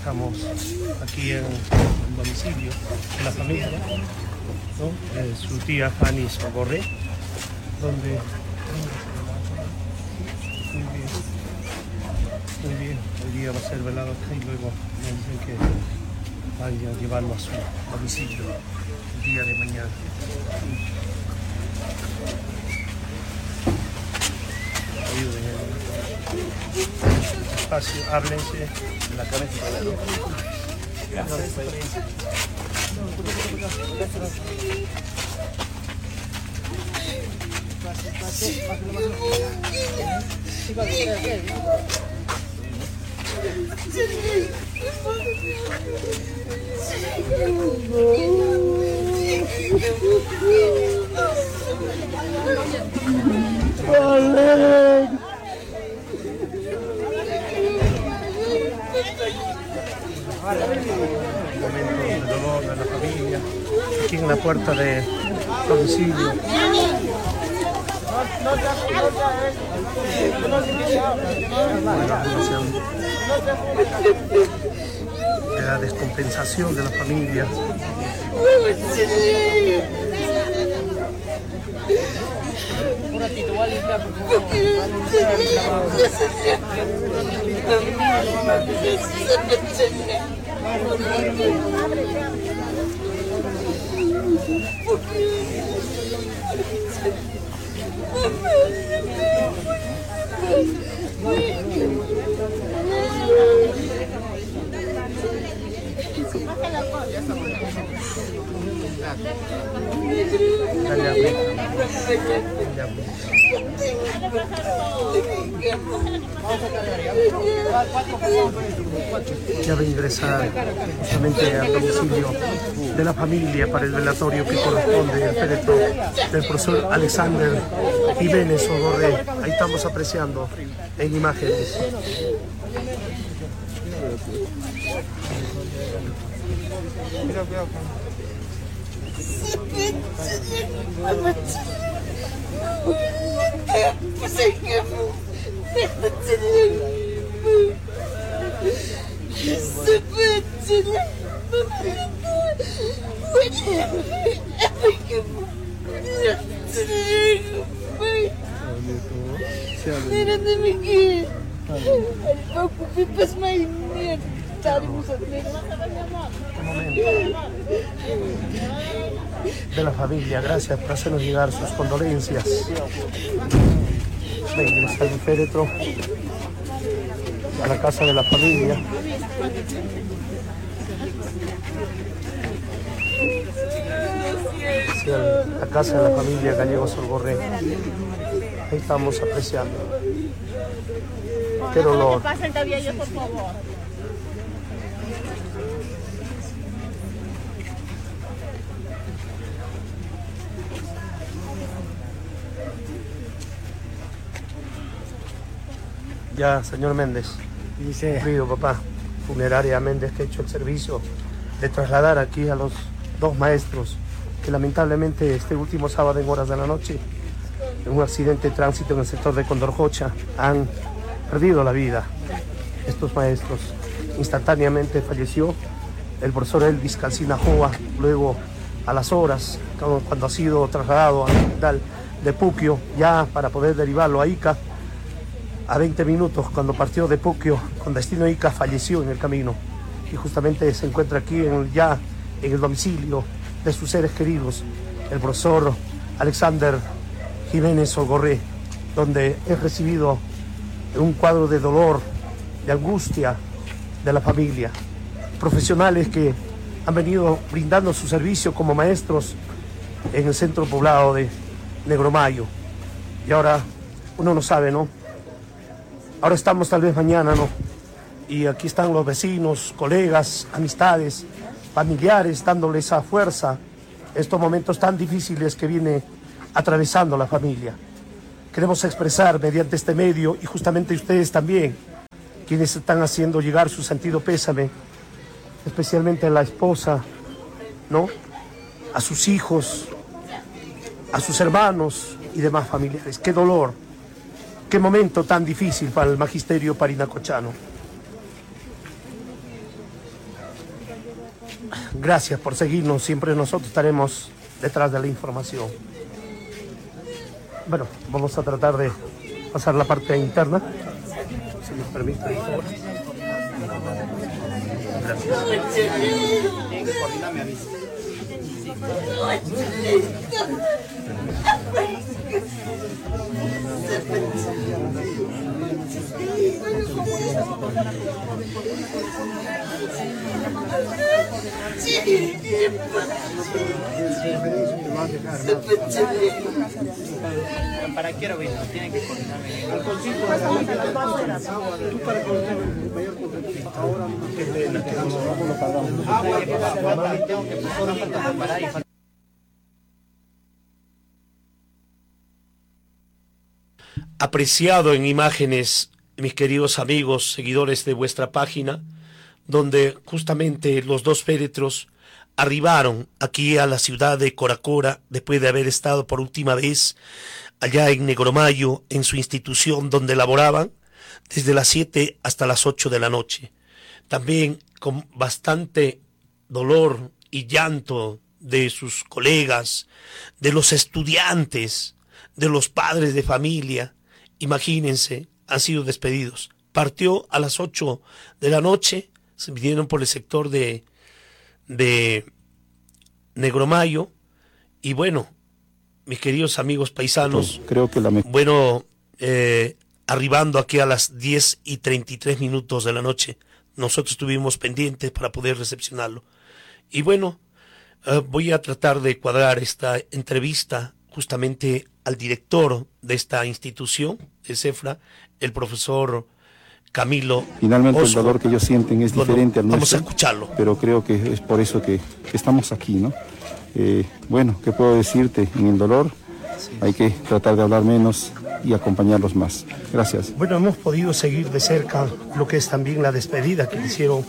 estamos aquí en el domicilio de la familia, ¿no? Su tía Fanny Sogorré, donde muy bien, hoy día va a ser velado acá y luego me dicen que vayan a llevarlo a su domicilio el día de mañana. Ayuden en el espacio, háblense en la cabeza. Momento de dolor de la familia, aquí en la puerta del domicilio. De la descompensación de la familia. Un ratito, voy a limpiar, Ya va a ingresar justamente al domicilio de la familia para el velatorio que corresponde al féretro del profesor Alexander Jiménez Sogorré. Ahí estamos apreciando en imágenes. De la familia, gracias por hacernos llegar sus condolencias. Va a ingresar el féretro a la casa de la familia. La casa de la familia Gallego Sogorré. Ahí estamos apreciando. Qué dolor. Pasen todavía ellos, por favor. Ya, señor Méndez. Dice, Pido, papá, funeraria Méndez, que ha hecho el servicio de trasladar aquí a los dos maestros que lamentablemente este último sábado en horas de la noche, en un accidente de tránsito en el sector de Condorjocha, han perdido la vida. Estos maestros, instantáneamente falleció el profesor Elvis Calcina Joa, luego a las horas, cuando ha sido trasladado al hospital de Puquio, ya para poder derivarlo a Ica. A 20 minutos, cuando partió de Puquio con destino a Ica, falleció en el camino y justamente se encuentra aquí ya en el domicilio de sus seres queridos, el profesor Alexander Jiménez Sogorré, donde he recibido un cuadro de dolor, de angustia de la familia, profesionales que han venido brindando su servicio como maestros en el centro poblado de Negromayo. Y ahora uno no sabe, ¿no? Ahora estamos tal vez mañana, ¿no? Y aquí están los vecinos, colegas, amistades, familiares, dándole esa fuerza, estos momentos tan difíciles que viene atravesando la familia. Queremos expresar mediante este medio, y justamente ustedes también, quienes están haciendo llegar su sentido pésame, especialmente a la esposa, ¿no? A sus hijos, a sus hermanos y demás familiares. Qué dolor, qué momento tan difícil para el magisterio parinacochano. Gracias por seguirnos, siempre nosotros estaremos detrás de la información. Bueno, vamos a tratar de pasar la parte interna, si me permite, por favor. ¿Para qué hora venimos? Tienen que coordinarme. Apreciado en imágenes, mis queridos amigos, seguidores de vuestra página, donde justamente los dos féretros arribaron aquí a la ciudad de Coracora después de haber estado por última vez allá en Negromayo, en su institución donde laboraban, desde las 7 hasta las 8 de la noche. También con bastante dolor y llanto de sus colegas, de los estudiantes, de los padres de familia. Imagínense, han sido despedidos. Partió a las 8 de la noche, se vinieron por el sector de Negromayo, y bueno, mis queridos amigos paisanos, creo que arribando aquí a las 10:33 de la noche, nosotros estuvimos pendientes para poder recepcionarlo. Y bueno, voy a tratar de cuadrar esta entrevista justamente al director de esta institución, de CEFRA, el profesor Camilo. Finalmente Osco. El dolor que ellos sienten es diferente al nuestro. Vamos a escucharlo. Pero creo que es por eso que estamos aquí, ¿no? Bueno, ¿qué puedo decirte? En el dolor hay que tratar de hablar menos y acompañarlos más. Gracias. Bueno, hemos podido seguir de cerca lo que es también la despedida que hicieron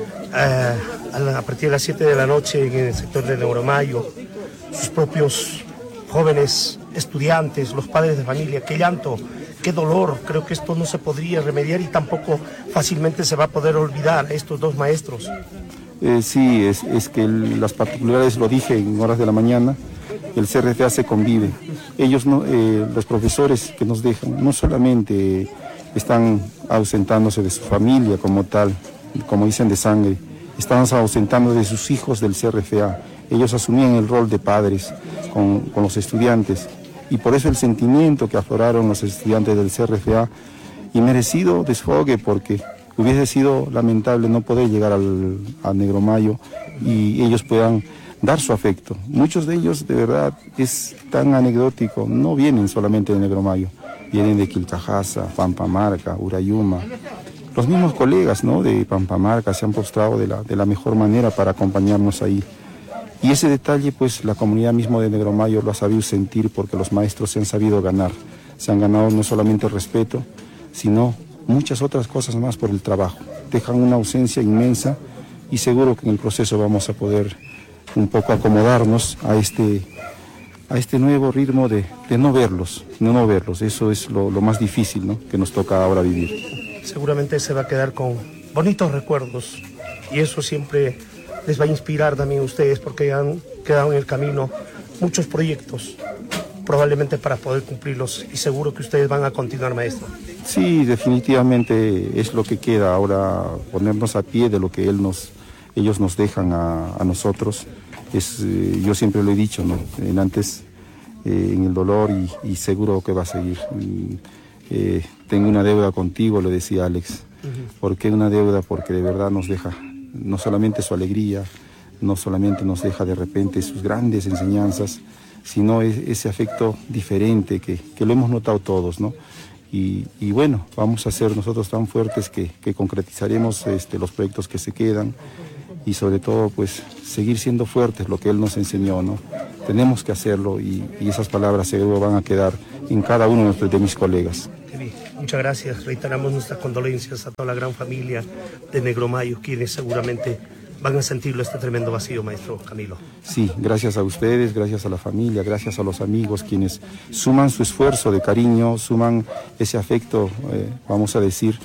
a partir de las 7 de la noche en el sector de Negromayo. Sus propios jóvenes estudiantes, los padres de familia, qué llanto, qué dolor. Creo que esto no se podría remediar y tampoco fácilmente se va a poder olvidar a estos dos maestros. Sí, es que las particularidades, lo dije en horas de la mañana, el CRFA se convive. Ellos, los profesores que nos dejan, no solamente están ausentándose de su familia como tal, como dicen de sangre, están ausentando de sus hijos del CRFA. Ellos asumían el rol de padres con los estudiantes, y por eso el sentimiento que afloraron los estudiantes del CRFA, y merecido desfogue, porque hubiese sido lamentable no poder llegar a Negromayo y ellos puedan dar su afecto. Muchos de ellos, de verdad, es tan anecdótico, no vienen solamente de Negromayo, vienen de Quilcajasa, Pampamarca, Urayuma. Los mismos colegas, ¿no?, de Pampamarca se han postrado de la mejor manera para acompañarnos ahí. Y ese detalle, pues, la comunidad misma de Negromayo lo ha sabido sentir, porque los maestros se han sabido ganar. Se han ganado no solamente el respeto, sino muchas otras cosas más por el trabajo. Dejan una ausencia inmensa y seguro que en el proceso vamos a poder un poco acomodarnos a este nuevo ritmo de no verlos. Eso es lo más difícil, ¿no?, que nos toca ahora vivir. Seguramente se va a quedar con bonitos recuerdos y eso siempre les va a inspirar también a ustedes, porque han quedado en el camino muchos proyectos, probablemente para poder cumplirlos, y seguro que ustedes van a continuar, maestro. Sí, definitivamente es lo que queda ahora, ponernos a pie de lo que ellos nos dejan a nosotros. Yo siempre lo he dicho, ¿no?, antes en el dolor, y seguro que va a seguir. Tengo una deuda contigo, le decía Alex. ¿Por qué una deuda? Porque de verdad nos deja no solamente su alegría, no solamente nos deja de repente sus grandes enseñanzas, sino ese afecto diferente que lo hemos notado todos, ¿no? Y bueno, vamos a ser nosotros tan fuertes que concretizaremos los proyectos que se quedan, y sobre todo, pues, seguir siendo fuertes, lo que él nos enseñó, ¿no? Tenemos que hacerlo, y esas palabras seguro van a quedar en cada uno de mis colegas. Muchas gracias, reiteramos nuestras condolencias a toda la gran familia de Negromayo, quienes seguramente van a sentirlo este tremendo vacío, maestro Camilo. Sí, gracias a ustedes, gracias a la familia, gracias a los amigos, quienes suman su esfuerzo de cariño, suman ese afecto, vamos a decir,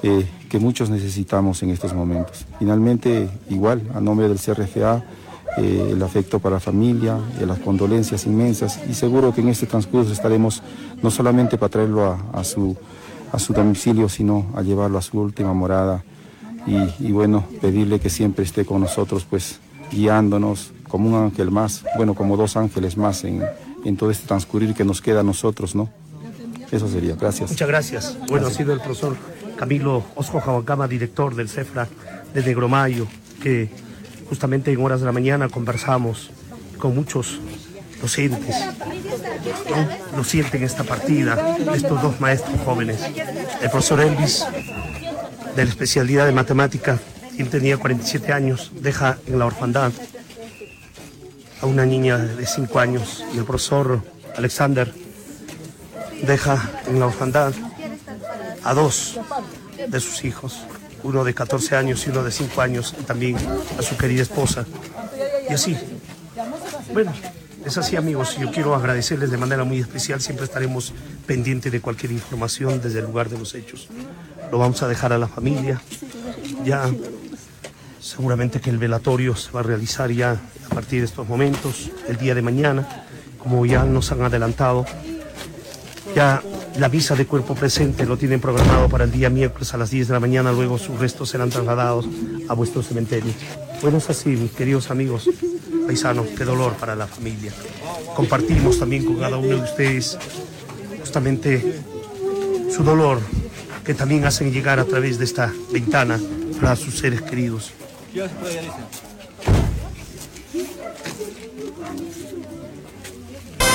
que muchos necesitamos en estos momentos. Finalmente, igual, a nombre del CRFA, el afecto para la familia, las condolencias inmensas, y seguro que en este transcurso estaremos no solamente para traerlo a su domicilio, sino a llevarlo a su última morada y bueno, pedirle que siempre esté con nosotros, pues guiándonos como un ángel más, bueno, como dos ángeles más en todo este transcurrir que nos queda a nosotros, ¿no? Eso sería. Gracias. Muchas gracias. Bueno, ha sido el profesor Camilo Osco Jahuancama, director del CEFRA de Negromayo, que justamente en horas de la mañana conversamos con muchos docentes, ¿no? Lo sienten esta partida, estos dos maestros jóvenes. El profesor Elvis, de la especialidad de matemática, quien tenía 47 años, deja en la orfandad a una niña de 5 años, y el profesor Alexander deja en la orfandad a 2 de sus hijos, uno de 14 años y uno de 5 años, y también a su querida esposa. Y así, bueno, es así, amigos. Yo quiero agradecerles de manera muy especial. Siempre estaremos pendientes de cualquier información desde el lugar de los hechos. Lo vamos a dejar a la familia. Ya seguramente que el velatorio se va a realizar ya a partir de estos momentos, el día de mañana, como ya nos han adelantado. Ya la misa de cuerpo presente lo tienen programado para el día miércoles a las 10 de la mañana, luego sus restos serán trasladados a vuestro cementerio. Bueno, es así, mis queridos amigos paisanos, qué dolor para la familia. Compartimos también con cada uno de ustedes justamente su dolor, que también hacen llegar a través de esta ventana para sus seres queridos.